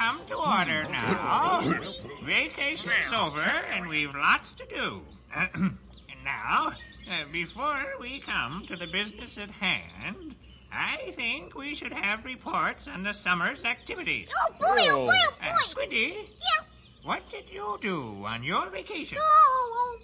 come to order now. Vacation's over, and we've lots to do. And now, before we come to the business at hand, I think we should have reports on the summer's activities. Oh, boy, oh, boy, oh, boy. Squinty? Yeah? What did you do on your vacation? Oh,